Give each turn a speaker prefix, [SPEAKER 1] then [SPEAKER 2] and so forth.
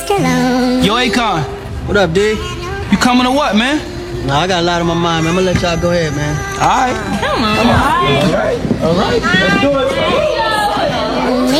[SPEAKER 1] Yo, Akon,
[SPEAKER 2] What up, D?
[SPEAKER 1] you coming or what, man?
[SPEAKER 2] Nah, I got a lot on my mind, man. I'm gonna let y'all go ahead, man.
[SPEAKER 1] All right.
[SPEAKER 3] Come on.
[SPEAKER 1] All right. All right.